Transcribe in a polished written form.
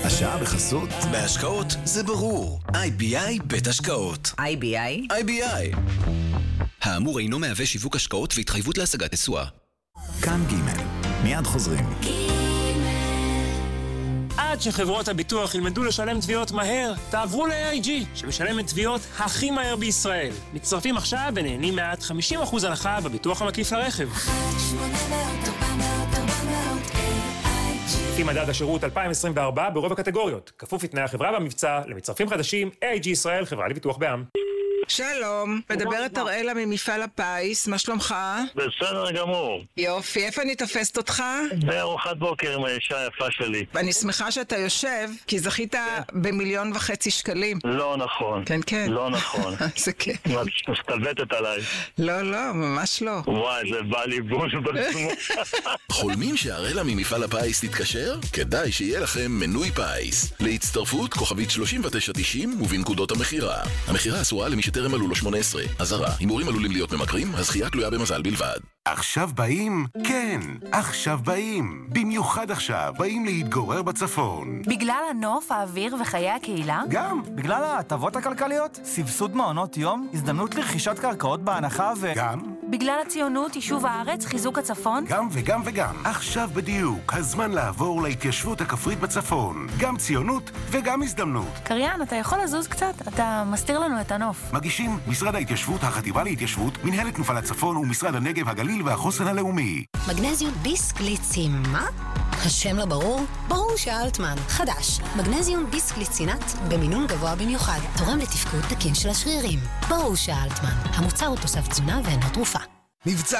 השעה בחסות בהשקעות זה ברור. IBI בית השקעות. IBI? IBI. האמור אינו מהווה שיווק השקעות והתחייבות להשגת תשואה. כאן ג' מיד חוזרים. עד שחברות הביטוח ילמדו לשלם תביעות מהר, תעברו ל-AIG, שמשלמת תביעות הכי מהר בישראל. מצטרפים עכשיו ונהנים מעט 50% הנחה בביטוח המקיף לרכב. לפי מדד השירות 2024 ברוב הקטגוריות. כפוף לתנאי החברה והמבצע, למצטרפים חדשים, AIG ישראל, חברה לביטוח בע"מ. שלום, מדברת אראלה ממפעל הפיס, מה שלומך? בסדר גמור. יופי, איפה אני תופסת אותך? בארוחת בוקר עם האישה היפה שלי. אני שמחה שאתה יושב, כי זכית ב1.5 שקלים. לא נכון. כן, כן. לא נכון. זה כן. את מסתלבטת עליי. לא, ממש לא. וואי, זה בא לי בוש בעצמו. חולמים שאראלה ממפעל הפיס תתקשר? כדאי שיהיה לכם מנוי פיס. להצטרפות כוכבית 3990 ובנקודות המחירה. המחירה אסורה למי שטרם מלאו לו 18. אזהרה, הימורים עלולים להיות ממכרים, הזכייה תלויה במזל בלבד. עכשיו באים? כן, עכשיו באים. במיוחד עכשיו באים להתגורר בצפון. בגלל הנוף, האוויר וחיי הקהילה? גם, בגלל ההטבות הכלכליות, סבסוד מעונות יום, הזדמנות לרכישת קרקעות בהנחה גם? בגלל הציונות, יישוב הארץ, חיזוק הצפון? גם וגם וגם. עכשיו בדיוק, הזמן לעבור להתיישבות הכפרית בצפון. גם ציונות וגם הזדמנות. קריין, אתה יכול לזוז קצת? אתה מסתיר לנו את הנוף. מגישים משרד ההתיישבות, החטיבה להתיישבות, מנהלת תנופה לצפון ומשרד הנגב, הגליל והחוסן הלאומי. מגנזיום ביסקליצין, מה? השם לא ברור? ברור שאלטמן. חדש, מגנזיום ביסקליצינט במינון גבוה במיוחד. תורם לתפקוד תקין של השרירים. ברור שאלטמן. המוצר הוא תוסף תזונה ואינו תרופה. מבצע